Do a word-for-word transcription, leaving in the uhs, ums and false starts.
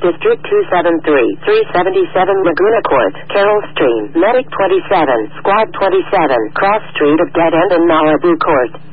District two seven three, three seventy-seven Laguna Court, Carroll Stream, Medic twenty-seven, Squad twenty-seven, Cross Street of Dead End and Malibu Court.